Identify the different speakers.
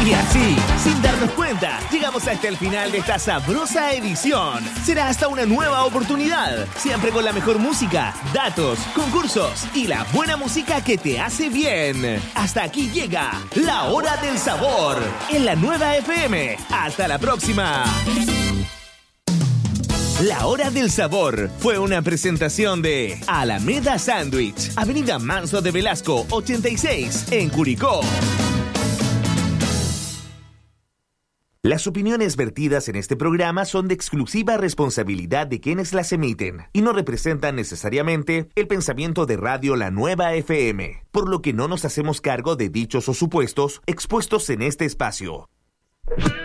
Speaker 1: Y así, sin darnos cuenta, llegamos hasta el final de esta sabrosa edición. Será hasta una nueva oportunidad, siempre con la mejor música, datos, concursos y la buena música que te hace bien. Hasta aquí llega La Hora del Sabor en la Nueva FM. Hasta la próxima. La Hora del Sabor fue una presentación de Alameda Sándwich, Avenida Manso de Velasco, 86, en Curicó. Las opiniones vertidas en este programa son de exclusiva responsabilidad de quienes las emiten y no representan necesariamente el pensamiento de Radio La Nueva FM, por lo que no nos hacemos cargo de dichos o supuestos expuestos en este espacio.